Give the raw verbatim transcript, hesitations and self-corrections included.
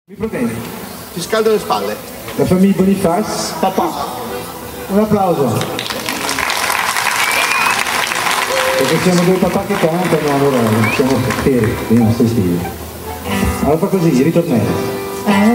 Mi proteggi. Ti scaldo le spalle. La famiglia Bonifaz. Papà. Un applauso. Perché siamo due papà che cantano, allora siamo fieri dei nostri figli. Allora fa così, ritornello.